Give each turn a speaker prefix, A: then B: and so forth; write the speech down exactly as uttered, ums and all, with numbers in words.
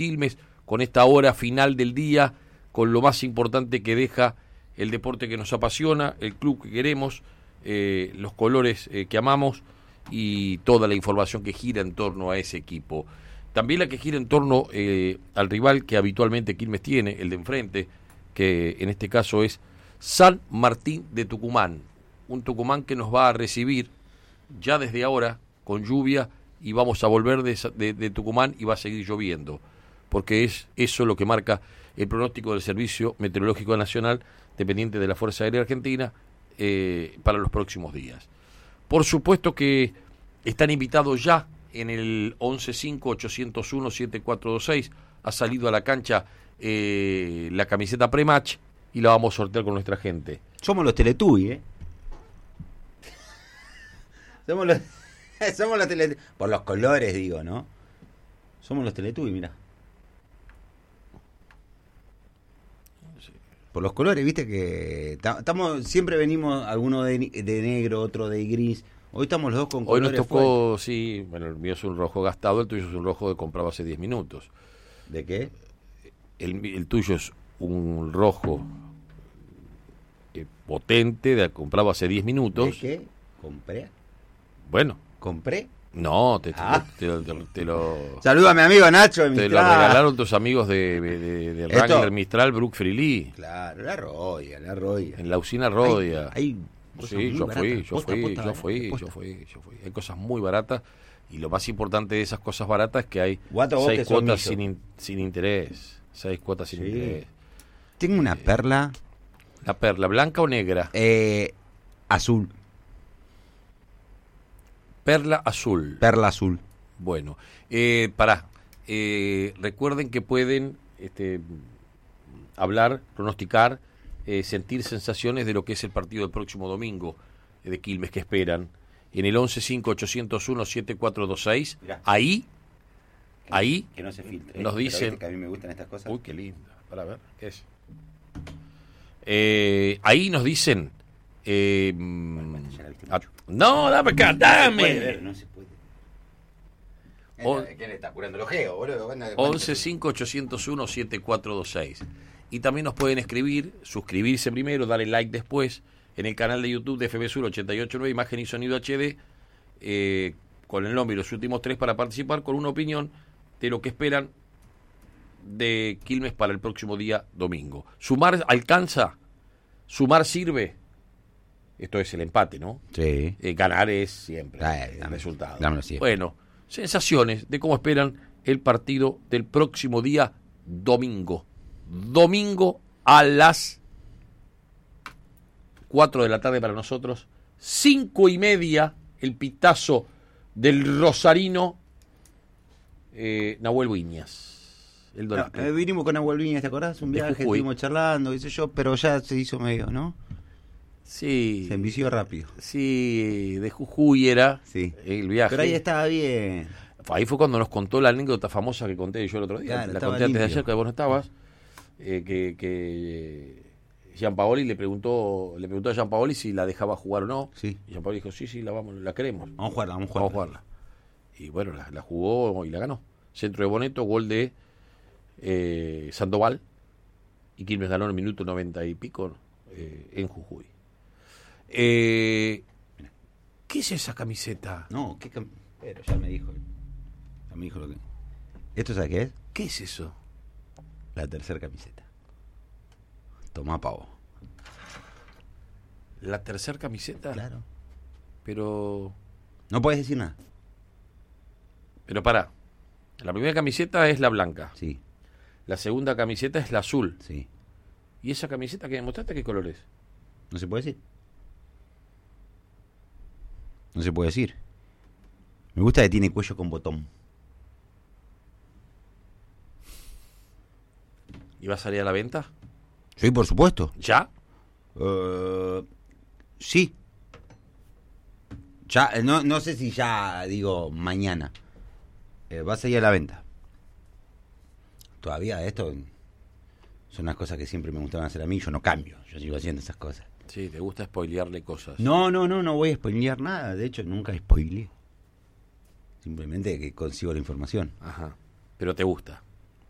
A: Quilmes, con esta hora final del día, con lo más importante que deja el deporte que nos apasiona, el club que queremos, eh, los colores eh, que amamos y toda la información que gira en torno a ese equipo. También la que gira en torno eh, al rival que habitualmente Quilmes tiene, el de enfrente, que en este caso es San Martín de Tucumán. Un Tucumán que nos va a recibir ya desde ahora con lluvia y vamos a volver de, de, de Tucumán y va a seguir lloviendo, porque es eso lo que marca el pronóstico del Servicio Meteorológico Nacional, dependiente de la Fuerza Aérea Argentina, eh, para los próximos días. Por supuesto que están invitados ya en el once cinco ocho cero uno siete cuatro dos seis, ha salido a la cancha eh, la camiseta pre-match y la vamos a sortear con nuestra gente.
B: Somos los Teletubbies, ¿eh? Somos los, somos los Teletubbies. Por los colores, digo, ¿no? Somos los Teletubbies, mirá. Por los colores, viste que estamos siempre venimos alguno de, de negro, otro de gris. Hoy estamos los dos con colores.
A: Hoy nos tocó,
B: fuertes.
A: Sí, bueno, el mío es un rojo gastado, el tuyo es un rojo de comprado hace diez minutos.
B: ¿De qué?
A: El, el tuyo es un rojo eh, potente, de comprado hace diez minutos.
B: ¿De qué? ¿Compré?
A: Bueno.
B: ¿Compré?
A: No, te, te,
B: ah.
A: te, te, te, te lo...
B: Saluda a mi amigo Nacho de
A: Te
B: Mistral.
A: lo regalaron tus amigos de, de, de Wrangler Mistral, Brook Freely.
B: Claro, la Roya, la Roya.
A: En la usina Rodia.
B: Hay, hay
A: sí, yo fui, yo
B: posta,
A: fui,
B: posta,
A: yo fui,
B: posta.
A: yo fui, yo fui. Hay cosas muy baratas y lo más importante de esas cosas baratas es que hay
B: Guato,
A: seis
B: que
A: cuotas sin, in, sin interés. Seis cuotas sin sí. interés.
B: Tengo una
A: eh,
B: perla.
A: ¿La perla blanca o negra?
B: Eh, azul.
A: Perla azul.
B: Perla azul.
A: Bueno, eh, pará. Eh, recuerden que pueden este, hablar, pronosticar, eh, sentir sensaciones de lo que es el partido del próximo domingo de Quilmes que esperan. En el once cinco ocho cero uno siete cuatro dos seis. Ahí,
B: que
A: ahí
B: que no se filtre.
A: nos dicen...
B: Que a mí me gustan estas cosas.
A: Uy, qué linda. Para ver, ¿qué es? Eh, ahí nos dicen... Eh, bueno, a, no, dame acá, dame.
B: No se puede. O, ¿quién le está apurando el ojeo, boludo?
A: once cinco ocho cero uno siete cuatro dos seis. Y también nos pueden escribir, suscribirse primero, darle like después, en el canal de YouTube de F B Sur ochenta y ocho punto nueve, imagen y sonido H D, eh, con el nombre y los últimos tres para participar con una opinión de lo que esperan de Quilmes para el próximo día domingo. ¿Sumar alcanza? ¿Sumar sirve? Esto es el empate, ¿no?
B: Sí.
A: Eh, ganar es siempre
B: Ay,
A: el
B: dame,
A: resultado.
B: Dame siempre.
A: Bueno, sensaciones de cómo esperan el partido del próximo día domingo. Domingo a las cuatro de la tarde para nosotros, cinco y media, el pitazo del rosarino eh, Nahuel Viñas. El
B: no, eh, vinimos con Nahuel Viñas, ¿te acordás? Un viaje, estuvimos charlando, qué sé yo, pero ya se hizo medio, ¿no?
A: Sí.
B: Se envició rápido.
A: Sí, de Jujuy era
B: sí.
A: el viaje.
B: Pero ahí estaba bien.
A: Ahí fue cuando nos contó la anécdota famosa que conté yo el otro día.
B: Claro,
A: la conté antes de ayer, que vos no estabas. Eh, que que Gianpaoli le preguntó le preguntó a Gianpaoli si la dejaba jugar o no.
B: Sí.
A: Y Gianpaoli dijo, sí, sí, la vamos, la queremos.
B: Vamos a jugarla, vamos a jugarla.
A: Vamos a jugarla. Y bueno, la, la jugó y la ganó. Centro de Boneto, gol de eh, Sandoval. Y Quilmes ganó en el minuto noventa y pico eh, en Jujuy. Eh, ¿Qué es esa camiseta?
B: No, qué cam... pero ya me dijo. Ya me dijo lo que. ¿Esto sabes qué es?
A: ¿Qué es eso?
B: La tercera camiseta. Tomá, pavo.
A: ¿La tercera camiseta?
B: Claro.
A: Pero...
B: No puedes decir nada.
A: Pero pará. La primera camiseta es la blanca.
B: Sí.
A: La segunda camiseta es la azul.
B: Sí.
A: ¿Y esa camiseta que me mostraste qué color es?
B: No se puede decir. No se puede decir. Me gusta que tiene cuello con botón.
A: ¿Y va a salir a la venta?
B: Sí, por supuesto.
A: ¿Ya?
B: Uh, sí. Ya, no, no sé si ya, digo, mañana. Eh, va a salir a la venta. Todavía esto son las cosas que siempre me gustaban hacer a mí. Yo no cambio, yo sigo haciendo esas cosas.
A: Sí, te gusta spoilearle cosas.
B: No, no, no, no voy a spoilear nada. De hecho, nunca spoileé. Simplemente que consigo la información.
A: Ajá. Pero te gusta.